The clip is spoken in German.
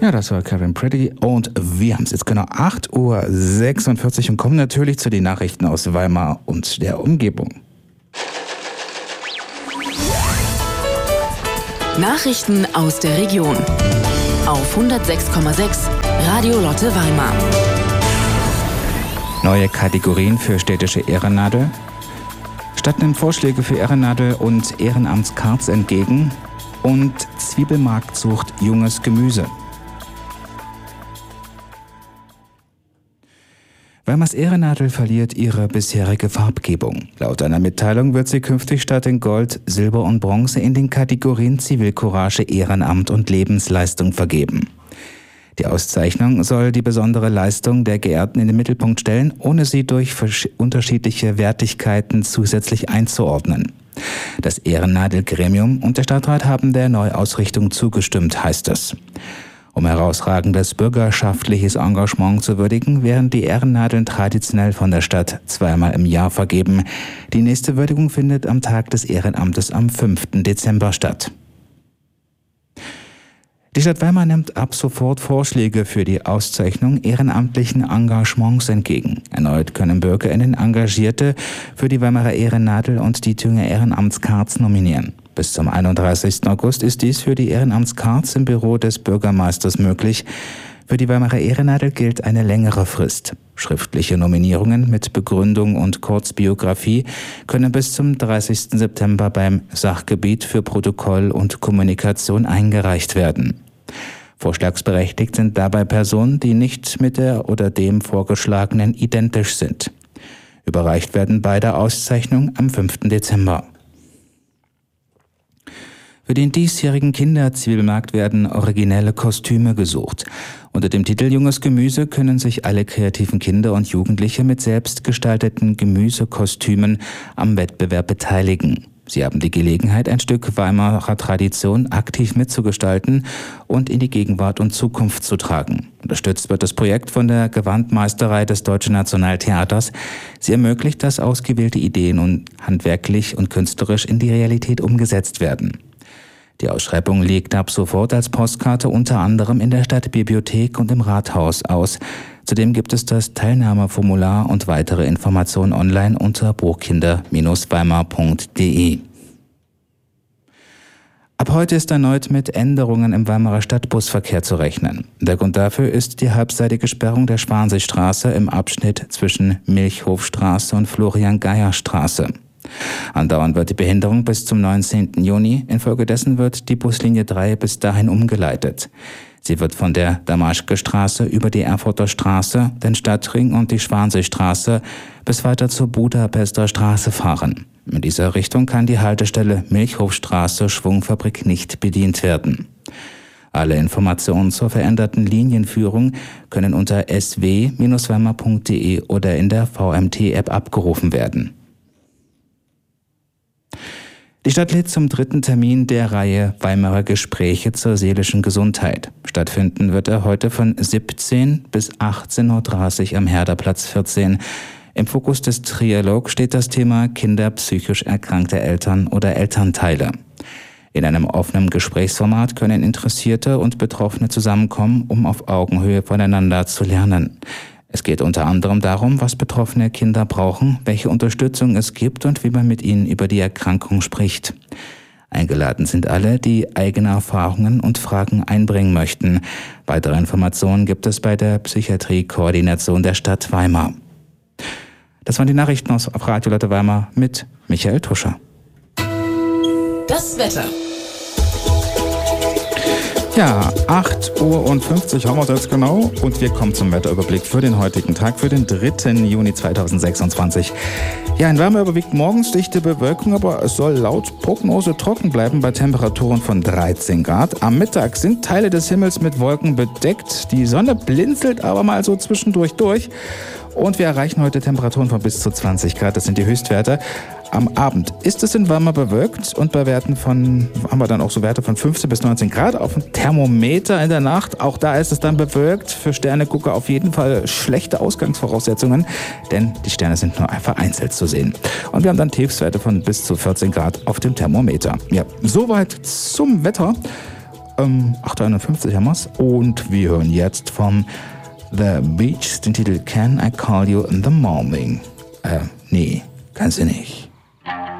Ja, das war Karen Pretty und wir haben es jetzt genau 8:46 Uhr und kommen natürlich zu den Nachrichten aus Weimar und der Umgebung. Nachrichten aus der Region auf 106,6 Radio Lotte Weimar. Neue Kategorien für städtische Ehrennadel. Stadt nimmt Vorschläge für Ehrennadel und Ehrenamtskarts entgegen und Zwiebelmarkt sucht junges Gemüse. Weimars Ehrennadel verliert ihre bisherige Farbgebung. Laut einer Mitteilung wird sie künftig statt in Gold, Silber und Bronze in den Kategorien Zivilcourage, Ehrenamt und Lebensleistung vergeben. Die Auszeichnung soll die besondere Leistung der Geehrten in den Mittelpunkt stellen, ohne sie durch unterschiedliche Wertigkeiten zusätzlich einzuordnen. Das Ehrennadelgremium und der Stadtrat haben der Neuausrichtung zugestimmt, heißt es. Um herausragendes bürgerschaftliches Engagement zu würdigen, werden die Ehrennadeln traditionell von der Stadt zweimal im Jahr vergeben. Die nächste Würdigung findet am Tag des Ehrenamtes am 5. Dezember statt. Die Stadt Weimar nimmt ab sofort Vorschläge für die Auszeichnung ehrenamtlichen Engagements entgegen. Erneut können BürgerInnen Engagierte für die Weimarer Ehrennadel und die Thüringer Ehrenamtskarts nominieren. Bis zum 31. August ist dies für die Ehrenamtskarts im Büro des Bürgermeisters möglich. Für die Weimarer Ehrennadel gilt eine längere Frist. Schriftliche Nominierungen mit Begründung und Kurzbiografie können bis zum 30. September beim Sachgebiet für Protokoll und Kommunikation eingereicht werden. Vorschlagsberechtigt sind dabei Personen, die nicht mit der oder dem Vorgeschlagenen identisch sind. Überreicht werden beide Auszeichnungen am 5. Dezember. Für den diesjährigen Kinderzwiebelmarkt werden originelle Kostüme gesucht. Unter dem Titel Junges Gemüse können sich alle kreativen Kinder und Jugendliche mit selbstgestalteten Gemüsekostümen am Wettbewerb beteiligen. Sie haben die Gelegenheit, ein Stück Weimarer Tradition aktiv mitzugestalten und in die Gegenwart und Zukunft zu tragen. Unterstützt wird das Projekt von der Gewandmeisterei des Deutschen Nationaltheaters. Sie ermöglicht, dass ausgewählte Ideen und handwerklich und künstlerisch in die Realität umgesetzt werden. Die Ausschreibung liegt ab sofort als Postkarte unter anderem in der Stadtbibliothek und im Rathaus aus. Zudem gibt es das Teilnahmeformular und weitere Informationen online unter burgkinder-weimar.de. Ab heute ist erneut mit Änderungen im Weimarer Stadtbusverkehr zu rechnen. Der Grund dafür ist die halbseitige Sperrung der Schwanseestraße im Abschnitt zwischen Milchhofstraße und Florian-Geier-Straße. Andauern wird die Behinderung bis zum 19. Juni. Infolgedessen wird die Buslinie 3 bis dahin umgeleitet. Sie wird von der Damaschke-Straße über die Erfurter Straße, den Stadtring und die Schwanseestraße bis weiter zur Budapester Straße fahren. In dieser Richtung kann die Haltestelle Milchhofstraße Schwungfabrik nicht bedient werden. Alle Informationen zur veränderten Linienführung können unter sw-weimar.de oder in der VMT-App abgerufen werden. Die Stadt lädt zum 3. Termin der Reihe Weimarer Gespräche zur seelischen Gesundheit. Stattfinden wird er heute von 17 bis 18:30 Uhr am Herderplatz 14. Im Fokus des Trialogs steht das Thema Kinder psychisch erkrankte Eltern oder Elternteile. In einem offenen Gesprächsformat können Interessierte und Betroffene zusammenkommen, um auf Augenhöhe voneinander zu lernen. Es geht unter anderem darum, was betroffene Kinder brauchen, welche Unterstützung es gibt und wie man mit ihnen über die Erkrankung spricht. Eingeladen sind alle, die eigene Erfahrungen und Fragen einbringen möchten. Weitere Informationen gibt es bei der Psychiatrie-Koordination der Stadt Weimar. Das waren die Nachrichten aus Radio Lotte Weimar mit Michael Tuscher. Das Wetter. Ja, 8:50 Uhr haben wir es jetzt genau und wir kommen zum Wetterüberblick für den heutigen Tag, für den 3. Juni 2026. Ja, in Wärme überwiegt morgens dichte Bewölkung, aber es soll laut Prognose trocken bleiben bei Temperaturen von 13 Grad. Am Mittag sind Teile des Himmels mit Wolken bedeckt. Die Sonne blinzelt aber mal so zwischendurch durch. Und wir erreichen heute Temperaturen von bis zu 20 Grad. Das sind die Höchstwerte. Am Abend ist es in Weimar bewölkt und bei Werten haben wir dann auch so Werte von 15 bis 19 Grad auf dem Thermometer in der Nacht. Auch da ist es dann bewölkt. Für Sternegucker auf jeden Fall schlechte Ausgangsvoraussetzungen, denn die Sterne sind nur vereinzelt zu sehen. Und wir haben dann Tiefstwerte von bis zu 14 Grad auf dem Thermometer. Ja, soweit zum Wetter. 8:51 haben wir's. Und wir hören jetzt von The Beach den Titel Can I Call You in the Morning? Nee, kannst du nicht.